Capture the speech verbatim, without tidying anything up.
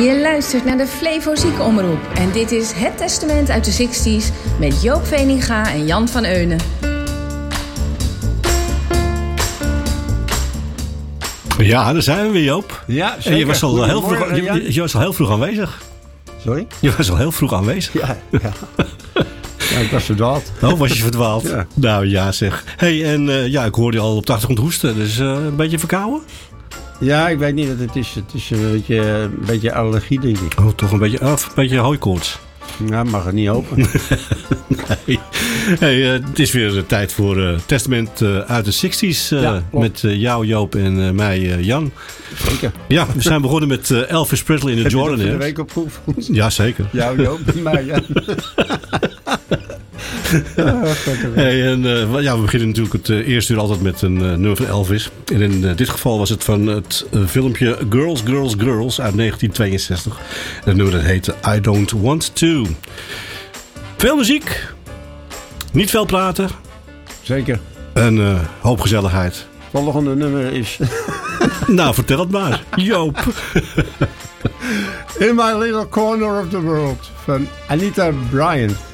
Je luistert naar de Flevo Ziekenomroep en dit is Het Testament uit de zestig's met Joop Veninga en Jan van Eunen. Ja, daar zijn we weer, Joop. Ja, zeker. En je was al heel vroeg, je, je was al heel vroeg aanwezig. Sorry? Je was al heel vroeg aanwezig. Ja, ja. Ja, ik was verdwaald. Oh, was je verdwaald? Ja. Nou ja, zeg. Hey, en uh, ja, ik hoorde je al op de achtergrond hoesten. Dus uh, een beetje verkouden? Ja, ik weet niet wat het is. Het is een beetje, een beetje allergie, denk ik. Oh, toch een beetje, oh, een beetje hooikoorts. Ja, mag het niet open. Nee. Hey, uh, het is weer uh, tijd voor uh, Testament uh, uit de zestig's. Uh, Ja, met uh, jou, Joop en uh, mij, uh, Jan. Zeker. Ja, we zijn begonnen met uh, Elvis Presley in de Jordan. Heb je dat de week opgeoefend? Ja, zeker. Jou, Joop en mij, ja. Oh, hey, en, uh, ja, we beginnen natuurlijk het uh, eerste uur altijd met een uh, nummer van Elvis. En in uh, dit geval was het van het uh, filmpje Girls, Girls, Girls uit negentien tweeënzestig. En het nummer dat heette I Don't Want To. Veel muziek. Niet veel praten. Zeker. En uh, hoop gezelligheid. Het volgende nummer is... Nou, vertel het maar. Joop. In My Little Corner of the World van Anita Bryant.